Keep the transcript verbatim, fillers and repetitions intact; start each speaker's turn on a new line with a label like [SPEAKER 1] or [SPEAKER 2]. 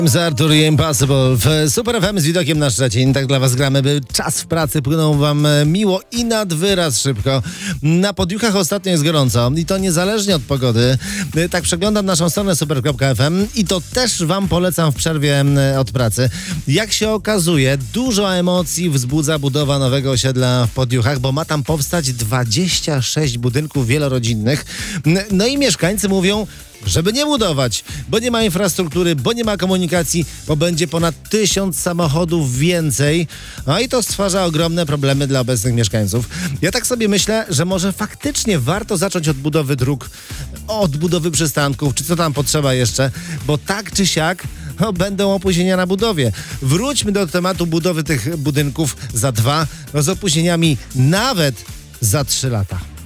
[SPEAKER 1] Z Artur i Impossible w Super F M z widokiem na Szczecin. Tak dla was gramy, by czas w pracy płynął wam miło i nad wyraz szybko. Na Podjuchach ostatnio jest gorąco i to niezależnie od pogody. Tak przeglądam naszą stronę super kropka f m i to też wam polecam w przerwie od pracy. Jak się okazuje, dużo emocji wzbudza budowa nowego osiedla w Podjuchach, bo ma tam powstać dwadzieścia sześć budynków wielorodzinnych. No i mieszkańcy mówią, żeby nie budować, bo nie ma infrastruktury, bo nie ma komunikacji, bo będzie ponad tysiąc samochodów więcej. No i to stwarza ogromne problemy dla obecnych mieszkańców. Ja tak sobie myślę, że może faktycznie warto zacząć od budowy dróg, od budowy przystanków, czy co tam potrzeba jeszcze, bo tak czy siak no, będą opóźnienia na budowie. Wróćmy do tematu budowy tych budynków za dwa, no z opóźnieniami nawet za trzy lata.